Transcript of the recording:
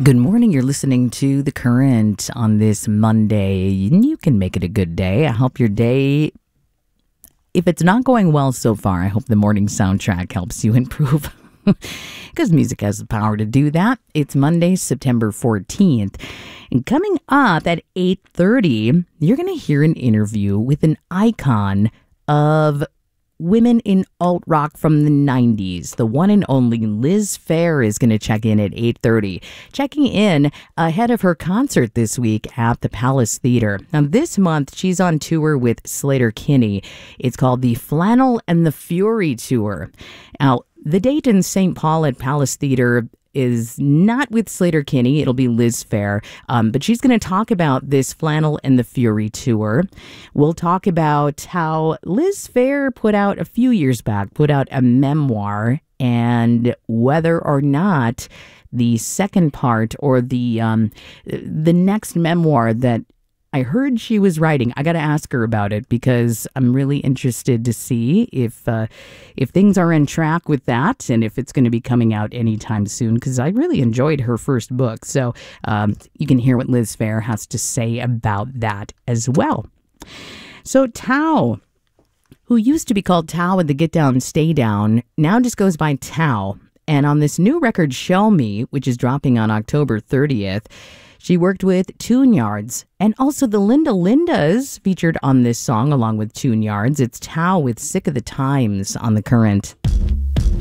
Good morning. You're listening to The Current on this Monday. You can make it a good day. I hope your day, if it's not going well so far, I hope the morning soundtrack helps you improve. Because music has the power to do that. It's Monday, September 14th. And coming up at 8:30, you're going to hear an interview with an icon of women in alt rock from the 90s. The one and only Liz Phair is going to check in at 8:30. Checking in ahead of her concert this week at the Palace Theater. Now this month, she's on tour with Sleater-Kinney. It's called the Flannel and the Fury Tour. Now, the date in St. Paul at Palace Theater is not with Sleater-Kinney. It'll be Liz Phair. But she's going to talk about this Flannel and the Fury tour. We'll talk about how Liz Phair put out a few years back, a memoir, and whether or not the second part or the next memoir that I heard she was writing. I got to ask her about it because I'm really interested to see if things are on track with that and if it's going to be coming out anytime soon, because I really enjoyed her first book. So you can hear what Liz Phair has to say about that as well. So Tao, who used to be called Tao and the Get Down Stay Down, now just goes by Tao. And on this new record, Show Me, which is dropping on October 30th, she worked with Tune Yards, and also the Linda Lindas featured on this song along with Tune Yards. It's Tao with Sick of the Times on The Current.